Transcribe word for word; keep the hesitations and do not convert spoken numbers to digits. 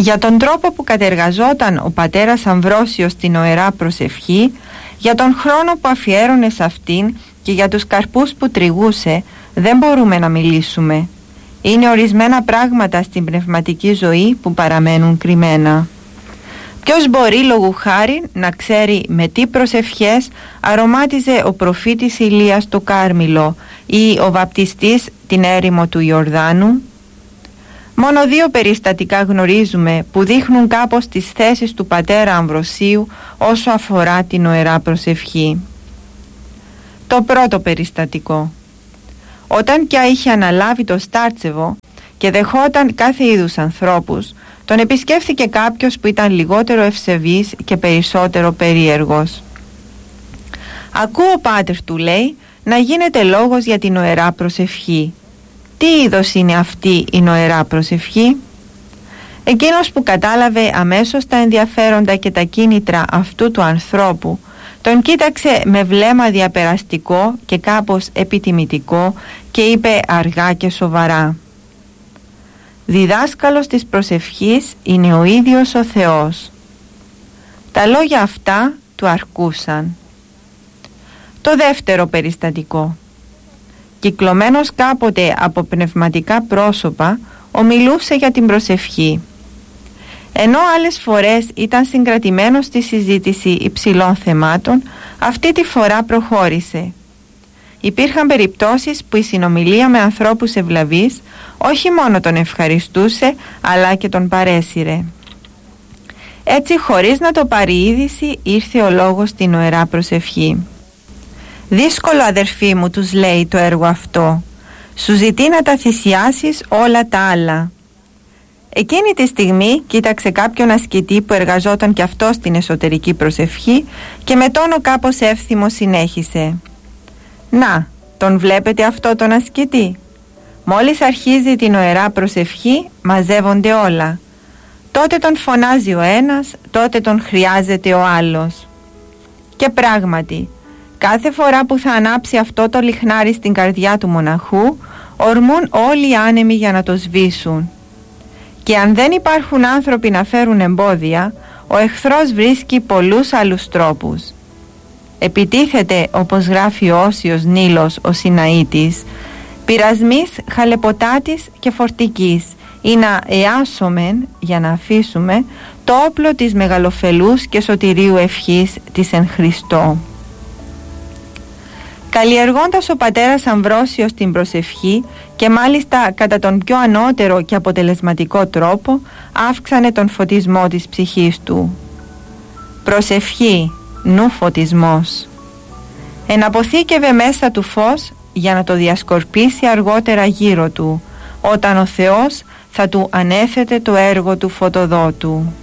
για τον τρόπο που κατεργαζόταν ο πατέρας Αμβρόσιος στην Ιερά Προσευχή, για τον χρόνο που αφιέρωνε σε αυτήν και για τους καρπούς που τριγούσε, δεν μπορούμε να μιλήσουμε. Είναι ορισμένα πράγματα στην πνευματική ζωή που παραμένουν κρυμμένα. Ποιος μπορεί λόγου χάρη να ξέρει με τι προσευχές αρωμάτιζε ο προφήτης Ηλίας το Κάρμιλο ή ο βαπτιστής την έρημο του Ιορδάνου? Μόνο δύο περιστατικά γνωρίζουμε που δείχνουν κάπως τις θέσεις του πατέρα Αμβροσίου όσο αφορά την Ιερά Προσευχή. Το πρώτο περιστατικό. Όταν πια είχε αναλάβει το Στάρτσεβο και δεχόταν κάθε είδους ανθρώπους, τον επισκέφθηκε κάποιος που ήταν λιγότερο ευσεβής και περισσότερο περίεργος. «Ακούω, πάτερ», του λέει, «να γίνεται λόγος για την Ιερά Προσευχή. Τι είδος είναι αυτή η Ιερά Προσευχή?» Εκείνος που κατάλαβε αμέσως τα ενδιαφέροντα και τα κίνητρα αυτού του ανθρώπου, τον κοίταξε με βλέμμα διαπεραστικό και κάπως επιτιμητικό και είπε αργά και σοβαρά: «Διδάσκαλος της προσευχής είναι ο ίδιος ο Θεός». Τα λόγια αυτά του αρκούσαν. Το δεύτερο περιστατικό. Κυκλωμένος κάποτε από πνευματικά πρόσωπα, ομιλούσε για την προσευχή. Ενώ άλλες φορές ήταν συγκρατημένος στη συζήτηση υψηλών θεμάτων, αυτή τη φορά προχώρησε. Υπήρχαν περιπτώσεις που η συνομιλία με ανθρώπους ευλαβείς όχι μόνο τον ευχαριστούσε, αλλά και τον παρέσυρε. Έτσι, χωρίς να το πάρει είδηση, ήρθε ο λόγος στην Ιερά Προσευχή. «Δύσκολο, αδερφοί μου», τους λέει, «το έργο αυτό. Σου ζητεί να τα θυσιάσεις όλα τα άλλα». Εκείνη τη στιγμή κοίταξε κάποιον ασκητή που εργαζόταν κι αυτό στην εσωτερική προσευχή και με τόνο κάπως εύθυμο συνέχισε: «Να, τον βλέπετε αυτό τον ασκητή? Μόλις αρχίζει την Ιερά Προσευχή μαζεύονται όλα. Τότε τον φωνάζει ο ένας, τότε τον χρειάζεται ο άλλος». Και πράγματι, κάθε φορά που θα ανάψει αυτό το λιχνάρι στην καρδιά του μοναχού, ορμούν όλοι οι άνεμοι για να το σβήσουν. Και αν δεν υπάρχουν άνθρωποι να φέρουν εμπόδια, ο εχθρός βρίσκει πολλούς άλλους τρόπους. Επιτίθεται, όπως γράφει ο Όσιος Νείλος ο Σιναήτης, πειρασμής χαλεποτάτης και φορτικής, ή να εάσομεν, για να αφήσουμε, το όπλο της μεγαλοφελούς και σωτηρίου ευχής της εν Χριστώ. Καλλιεργώντας ο πατέρας Αμβρόσιος την προσευχή, και μάλιστα κατά τον πιο ανώτερο και αποτελεσματικό τρόπο, αύξανε τον φωτισμό της ψυχής του. Προσευχή, νου φωτισμός. Εναποθήκευε μέσα του φως για να το διασκορπίσει αργότερα γύρω του, όταν ο Θεός θα του ανέθετε το έργο του φωτοδότου.